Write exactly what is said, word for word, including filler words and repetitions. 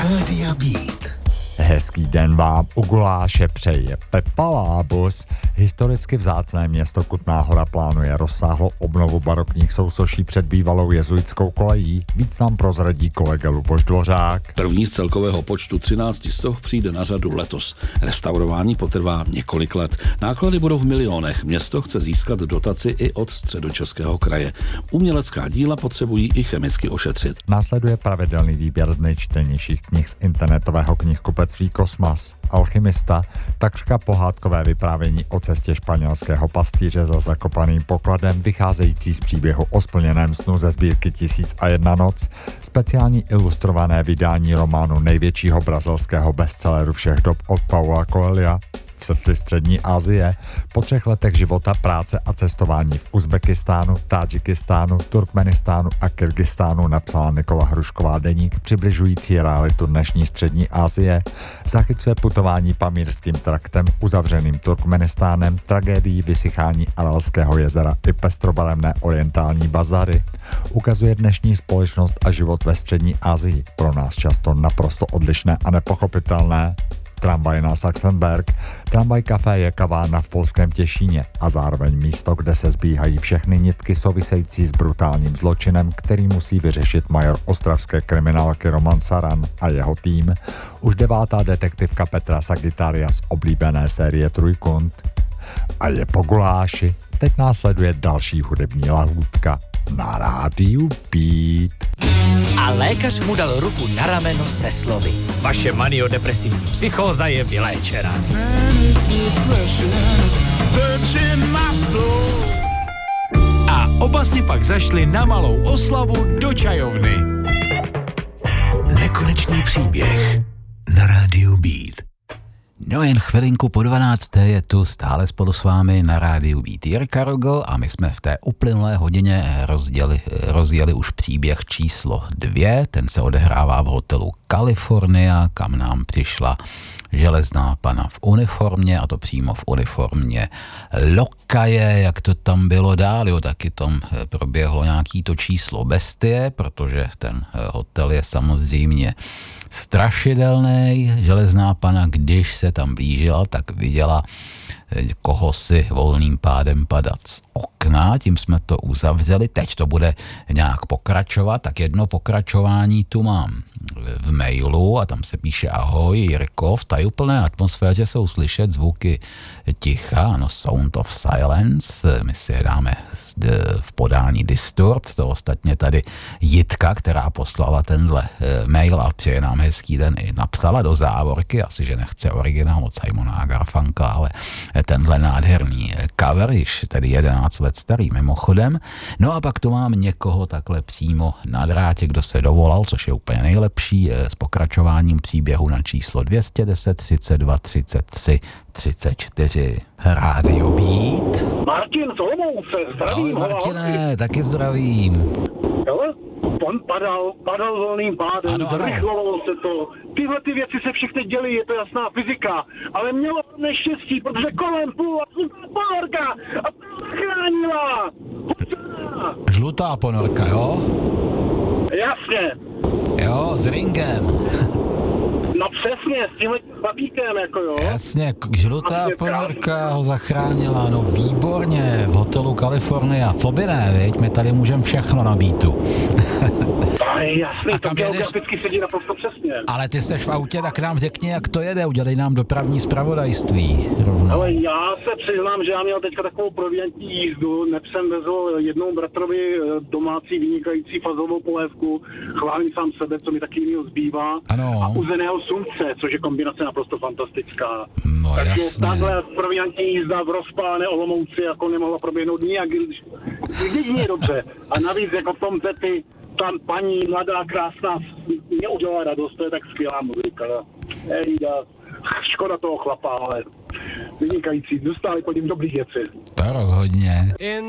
Rádia Beat. Hezký den vám u guláše přeje Pepa Lábus. Historicky vzácné město Kutná Hora plánuje rozsáhlou obnovu barokních sousoší před bývalou jezuitskou kolejí. Víc nám prozradí kolega Luboš Dvořák. První z celkového počtu třinácti stoh přijde na řadu letos. Restaurování potrvá několik let. Náklady budou v milionech. Město chce získat dotaci i od Středočeského kraje. Umělecká díla potřebují i chemicky ošetřit. Následuje pravidelný výběr z nejčtenějších knih z internetového knihkupectví Kosmas, Alchymista, takřka pohádkové vyprávění o cestě španělského pastýře za zakopaným pokladem, vycházející z příběhu o splněném snu ze sbírky Tisíc a jedna noc, speciální ilustrované vydání románu největšího brazilského bestselleru všech dob od Paula Coelha. V srdci střední Asie po třech letech života, práce a cestování v Uzbekistánu, Tádžikistánu, Turkmenistánu a Kyrgyzstánu napsala Nikola Hrušková deník přibližující realitu dnešní střední Asie. Zachycuje putování pamírským traktem, uzavřeným Turkmenistánem, tragédií vysychání Aralského jezera i pestrobarevné orientální bazary. Ukazuje dnešní společnost a život ve střední Asii, pro nás často naprosto odlišné a nepochopitelné. Tramvaj na Sachsenberg. Tramvaj Café je kavárna v polském Těšíně a zároveň místo, kde se zbíhají všechny nitky související s brutálním zločinem, který musí vyřešit major ostravské kriminálky Roman Saran a jeho tým. Už devátá detektivka Petra Sagittaria z oblíbené série Trojkund. A je po guláši. Teď následuje další hudební lahůdka na rádiu Beat. A lékař mu dal ruku na rameno se slovy: vaše maniodepresivní psychóza je vyléčena. A oba si pak zašli na malou oslavu do čajovny. Nekonečný příběh na rádiu Beat. No jen chvilinku po dvanácté je tu stále spolu s vámi na rádiu Beat Jirka Rogl a my jsme v té uplynulé hodině rozděli, rozjeli už příběh číslo dvě. Ten se odehrává v hotelu California, kam nám přišla železná pana v uniformě, a to přímo v uniformě lokaje, jak to tam bylo dál, jo, taky tam proběhlo nějaký to číslo bestie, protože ten hotel je samozřejmě strašidelný. Železná pana, když se tam blížila, tak viděla koho si volným pádem padat z okna, tím jsme to uzavřeli. Teď to bude nějak pokračovat, tak jedno pokračování tu mám v mailu a tam se píše: ahoj Jirko, v tajuplné atmosféře jsou slyšet zvuky ticha, ano, Sound of Silence, my si je dáme v podání Distort, to ostatně tady Jitka, která poslala tenhle mail a přeje nám hezký den, i napsala do závorky, asi že nechce originál od Simona a Garfunka, ale tenhle nádherný cover, již tedy jedenáct let starý mimochodem. No a pak tu mám někoho takhle přímo na drátě, kdo se dovolal, což je úplně nejlepší, s pokračováním příběhu na číslo dvě stě deset, třicet dva, třicet tři, třicet čtyři. Rádio Beat. Martin z Olomouce, zdravím. Ahoj Martine, taky zdravím. Hele, on padal, padal volným pádem, ano, ano. zrychlovalo se to. Tyhle ty věci se všechny děly, je to jasná fyzika. Ale mělo neštěstí, protože kolem půl a ponorka a to zachránila. Žlutá ponorka, jo? Jasně. Jo, s ringem. No přesně, s tímhle babíkem, jako jo. Jasně, žlutá ponorka ho zachránila, no výborně, v hotelu California. Co by ne, viď? My tady můžeme všechno na beatu. Ale jasný, A to kam jedeš? geograficky sedí naprosto přesně. Ale ty seš v autě, tak nám řekni, jak to jede, udělej nám dopravní zpravodajství rovnou. Ale já se přiznám, že já měl teďka takovou proviantní jízdu, neb jsem vezl jednou bratrovi domácí vynikající fazovou polévku, chválím sám sebe, co mi taky jiného zbývá, Ano. a uzeného slunce, což je kombinace naprosto fantastická. No Takže jasně. takhle proviantní jízda v rozpálené Olomouci jako nemohla proběhnout nijak, když jedině dobře. A navíc jako v tom Tety, tam paní mladá, krásná, mě udělala radost, to je tak skvělá muzika. Ejda, škoda toho chlapa, ale vynikající, dostali po něm dobrý věci. To rozhodně.